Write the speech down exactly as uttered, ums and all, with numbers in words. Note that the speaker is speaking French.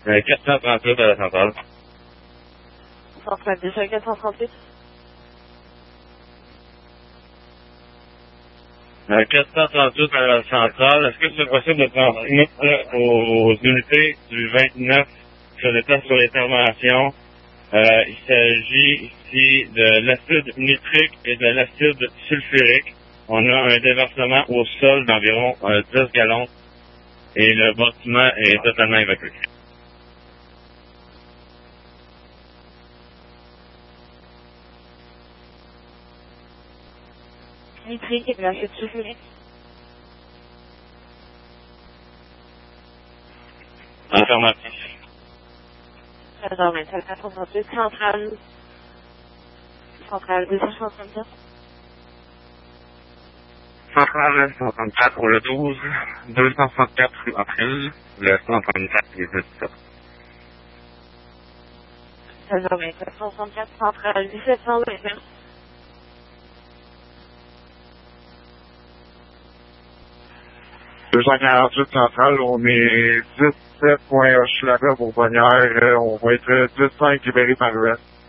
Euh, quatre cent trente-huit à la centrale. Centrale déjà quatre cent trente-huit. Euh, quatre cent trente-huit à la centrale. Est-ce que c'est possible de transmettre aux unités du vingt-neuf sur l'état sur l'intervention? Euh, il s'agit ici de l'acide nitrique et de l'acide sulfurique. On a un déversement au sol d'environ euh, dix gallons et le bâtiment est totalement évacué. Nitrique et de l'acide sulfurique. Informatif. Alors, maintenant, quatre cent trente-huit, centrale. Centrale deux cent soixante-dix. Centrale cent trente-quatre pour le douze, deux cent soixante-quatre rue April, le cent trente-quatre et dix-sept. Alors, maintenant, quatre cent soixante-quatre, centrale dix-sept cent vingt-neuf. deux cent quarante-huit centrale, on est dix-sept point Hochelaga pour Bonnière, on va être dix-cinq libérés par l'ouest.